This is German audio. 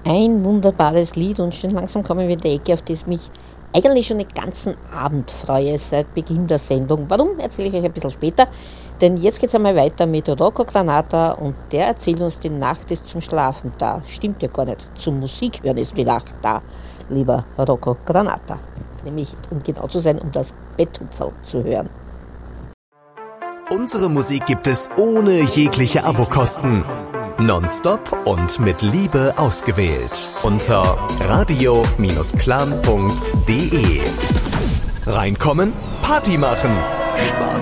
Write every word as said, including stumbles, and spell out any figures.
Ein wunderbares Lied und schon langsam kommen wir in die Ecke, auf das mich eigentlich schon den ganzen Abend freue, seit Beginn der Sendung. Warum, erzähle ich euch ein bisschen später, denn jetzt geht es einmal weiter mit Rocco Granata und der erzählt uns, die Nacht ist zum Schlafen da. Stimmt ja gar nicht, zum Musik hören ist die Nacht da, lieber Rocco Granata. Nämlich, um genau zu sein, um das Betthupferl zu hören. Unsere Musik gibt es ohne jegliche Abokosten. Nonstop und mit Liebe ausgewählt. Unter radio Bindestrich clan punkt de. Reinkommen, Party machen. Spaß